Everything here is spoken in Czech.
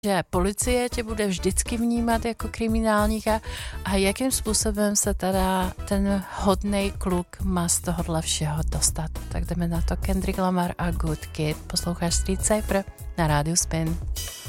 že policie tě bude vždycky vnímat jako kriminálníka a jakým způsobem se teda ten hodnej kluk má z tohohle všeho dostat. Tak jdeme na to. Kendrick Lamar a Good Kid. Posloucháš Street Cypher na Rádiu Spin.